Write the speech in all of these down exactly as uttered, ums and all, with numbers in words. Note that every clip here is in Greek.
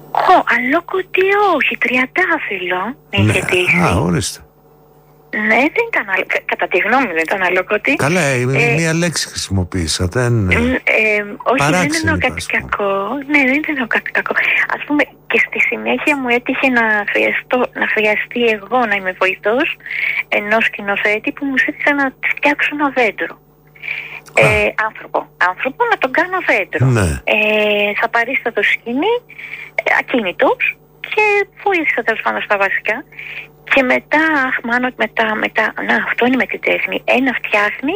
Ω, αλόκοτη όχι, τριαντάφυλλο είχε τύχει. Α, ορίστε. Ναι, δεν ήταν αλ... κατά τη γνώμη μου δεν ήταν αλόκοτη. Καλά, ε, μία λέξη χρησιμοποίησα. Δεν... Ε, ε, όχι, δεν εννοώ κάτι κακό. Ναι, δεν εννοώ κάτι κακό. Ας πούμε, και στη συνέχεια μου έτυχε να, χρειαστώ, να χρειαστεί εγώ να είμαι βοηθός ενός σκηνοθέτη που μου ζήτησε να φτιάξω ένα δέντρο. Ε, άνθρωπο. Άνθρωπο να τον κάνω δέντρο. Ναι. Ε, θα παρίστατο σκηνή, ακίνητος, και βοήθησα τέλος πάντων στα βασικά. Και μετά, αχ μάνο, μετά, μετά, να αυτό είναι με την τέχνη. Ένα φτιάχνει,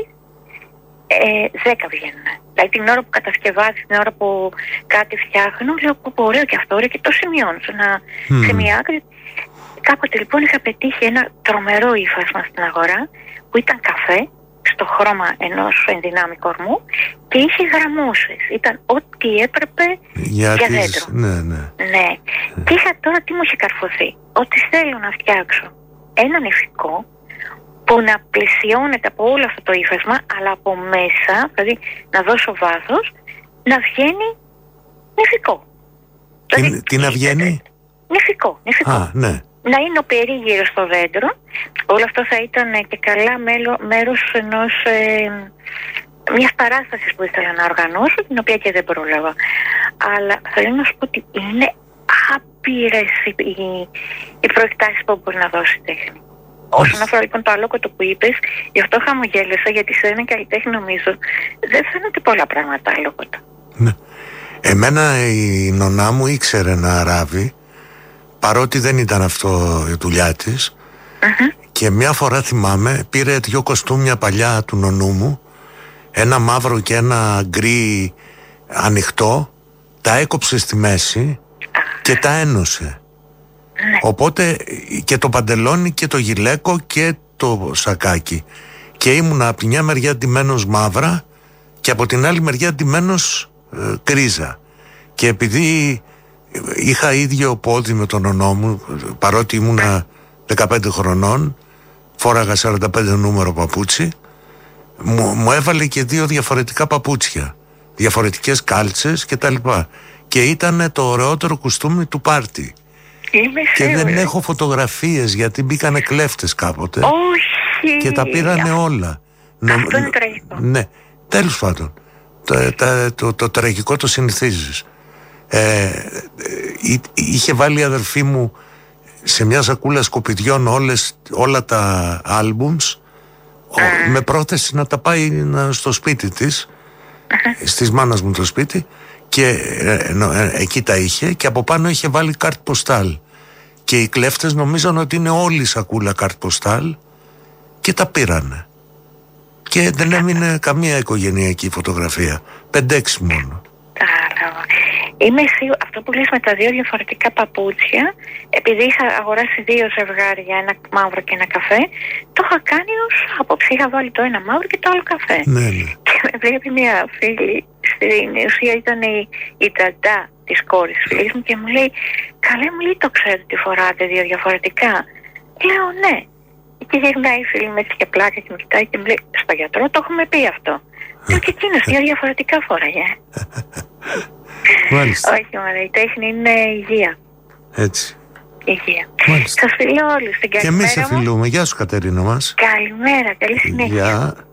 ε, δέκα βγαίνουν. Δηλαδή την ώρα που κατασκευάζει, την ώρα που κάτι φτιάχνω, λέω πω ωραίο και αυτό, ωραίο, και το σημειώνω σε, ένα, mm. σε μια άκρη. Κάποτε λοιπόν είχα πετύχει ένα τρομερό ύφασμα στην αγορά που ήταν καφέ στο χρώμα ενός ενδυνάμει κορμού και είχε γραμμώσεις. Ήταν ό,τι έπρεπε για, για δέντρο. Ναι, ναι. Ναι. Mm. Και είχα τώρα τι μου είχε καρφωθεί. Ότι θέλω να φτιάξω ένα νηφικό που να πλαισιώνεται από όλο αυτό το ύφασμα, αλλά από μέσα, δηλαδή να δώσω βάθος, να βγαίνει νηφικό. Τι, δηλαδή, τι να βγαίνει? Νηφικό, νηφικό. Α, ναι. Να είναι ο περίγυρος στο δέντρο. Όλο αυτό θα ήταν και καλά μέλο, μέρος ενός, ε, μιας παράστασης που ήθελα να οργανώσω, την οποία και δεν πρόλαβα. Αλλά θέλω να σου πω ότι είναι άπειρες οι, οι, οι προεκτάσεις που μπορεί να δώσει η τέχνη. Όσον αφορά λοιπόν το αλόκοτο που είπες, γι' αυτό χαμογέλασα, γιατί σε ένα καλλιτέχνη νομίζω δεν φαίνονται πολλά πράγματα αλόκοτα. Ναι. Εμένα η νονά μου ήξερε να ράβει, παρότι δεν ήταν αυτό η δουλειά της. Uh-huh. Και μια φορά θυμάμαι, πήρε δυο κοστούμια παλιά του νονού μου, ένα μαύρο και ένα γκρι ανοιχτό, τα έκοψε στη μέση και τα ένωσε. Οπότε και το παντελόνι και το γυλαίκο και το σακάκι. Και ήμουνα από τη μια μεριά ντυμένος μαύρα και από την άλλη μεριά ντυμένος ε, κρίζα. Και επειδή είχα ίδιο πόδι με τον ονό μου, παρότι ήμουνα δεκαπέντε χρονών, φόραγα σαράντα πέντε νούμερο παπούτσι, μου, μου έβαλε και δύο διαφορετικά παπούτσια, διαφορετικές κάλτσες και τα λοιπά. Και ήταν το ωραιότερο κουστούμι του πάρτι. Και δεν έχω φωτογραφίες, γιατί μπήκανε κλέφτες κάποτε. Όχι. Και τα πήρανε όλα. Αυτό είναι τραγικό. Ναι, τέλος πάντων. Το, το, το, το τραγικό το συνηθίζεις. Ε, είχε βάλει η αδερφή μου σε μια σακούλα σκουπιδιών όλες, όλα τα άλμπουμς, mm. με πρόθεση να τα πάει να, στο σπίτι της, mm-hmm. στις μάνας μου το σπίτι, και ε, ε, εκεί τα είχε, και από πάνω είχε βάλει κάρτ ποστάλ, και οι κλέφτες νομίζαν ότι είναι όλη η σακούλα κάρτ ποστάλ και τα πήρανε, και δεν έμεινε καμία οικογενειακή φωτογραφία, πέντε-έξι μόνο. Είμαι σίγουρη, αυτό που λες με τα δύο διαφορετικά παπούτσια, επειδή είχα αγοράσει δύο ζευγάρια, ένα μαύρο και ένα καφέ, το είχα κάνει ως άποψη. Είχα βάλει το ένα μαύρο και το άλλο καφέ. Ναι, ναι. Και με βλέπει μια φίλη, στην ουσία ήταν η, η ταντά της κόρης της φίλης μου, και μου λέει, καλέ μου, λέει, το ξέρετε τι φοράτε δύο διαφορετικά? Λέω ναι. Και γυρνάει η φίλη με έτσι και πλάκα και με κοιτάει και μου λέει, στο γιατρό το έχουμε πει αυτό. Λέω, και εκείνος δύο διαφορετικά φοράγε. Μάλιστα. Όχι, μάνα, η τέχνη είναι υγεία. Έτσι. Υγεία. Μάλιστα. Σας φιλώ όλους. Την καλημέρα. Και εμείς σε φιλούμε. Γεια σου, Κατερίνα μας. Καλημέρα, καλή συνέχεια. Γεια.